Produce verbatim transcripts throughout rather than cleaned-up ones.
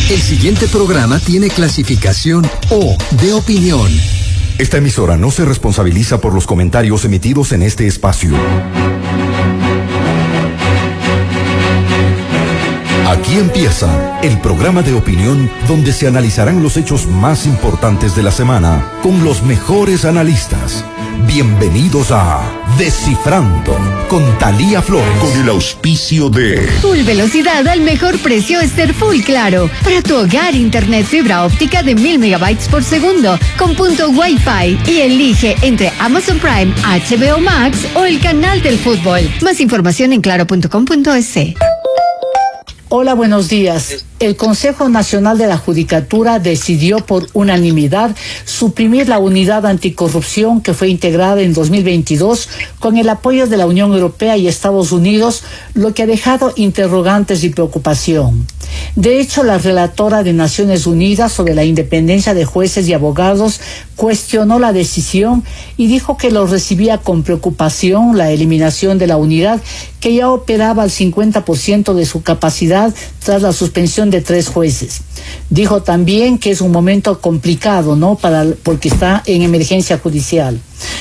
El siguiente programa tiene clasificación O de opinión. Esta emisora no se responsabiliza por los comentarios emitidos en este espacio. Aquí empieza el programa de opinión donde se analizarán los hechos más importantes de la semana con los mejores analistas. Bienvenidos a Descifrando con Thalía Flores. Con el auspicio de Full velocidad al mejor precio Ester Full Claro. Para tu hogar, internet fibra óptica de mil megabytes por segundo con punto Wi-Fi. Y elige entre Amazon Prime, H B O Max o el canal del fútbol. Más información en claro punto com punto es. Hola, buenos días. El Consejo Nacional de la Judicatura decidió por unanimidad suprimir la unidad anticorrupción que fue integrada en dos mil veintidós con el apoyo de la Unión Europea y Estados Unidos, lo que ha dejado interrogantes y preocupación. De hecho, la relatora de Naciones Unidas sobre la independencia de jueces y abogados cuestionó la decisión y dijo que lo recibía con preocupación la eliminación de la unidad, que ya operaba al cincuenta por ciento de su capacidad tras la suspensión de tres jueces. Dijo también que es un momento complicado, ¿no? Para, porque está en emergencia judicial.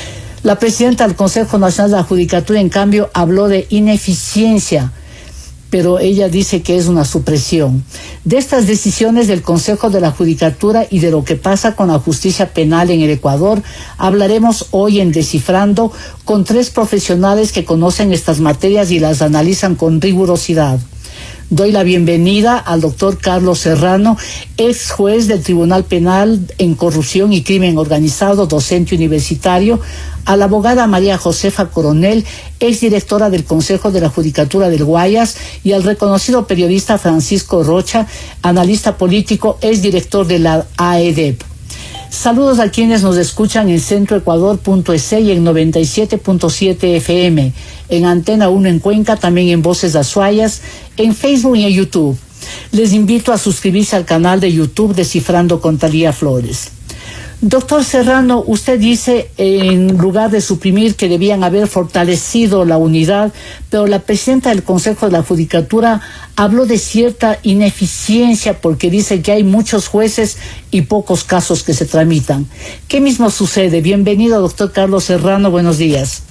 La presidenta del Consejo Nacional de la Judicatura, en cambio, habló de ineficiencia, pero ella dice que es una supresión. De estas decisiones del Consejo de la Judicatura y de lo que pasa con la justicia penal en el Ecuador, hablaremos hoy en Descifrando con tres profesionales que conocen estas materias y las analizan con rigurosidad. Doy la bienvenida al doctor Carlos Serrano, ex juez del Tribunal Penal en Corrupción y Crimen Organizado, docente universitario, a la abogada María Josefa Coronel, ex directora del Consejo de la Judicatura del Guayas, y al reconocido periodista Francisco Rocha, analista político, ex director de la A E D E P. Saludos a quienes nos escuchan en centro ecuador punto es y en noventa y siete punto siete F M, en Antena uno en Cuenca, también en Voces de Azuayas, en Facebook y en YouTube. Les invito a suscribirse al canal de YouTube Descifrando con Thalía Flores. Doctor Serrano, usted dice, en lugar de suprimir, que debían haber fortalecido la unidad, pero la presidenta del Consejo de la Judicatura habló de cierta ineficiencia porque dice que hay muchos jueces y pocos casos que se tramitan. ¿Qué mismo sucede? Bienvenido, doctor Carlos Serrano, buenos días.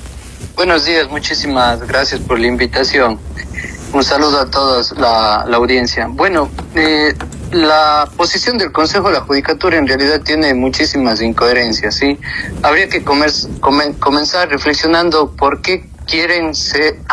Buenos días, muchísimas gracias por la invitación. Un saludo a toda la, la audiencia. Bueno, eh, la posición del Consejo de la Judicatura en realidad tiene muchísimas incoherencias, ¿sí? Habría que comer, comen, comenzar reflexionando por qué quieren ser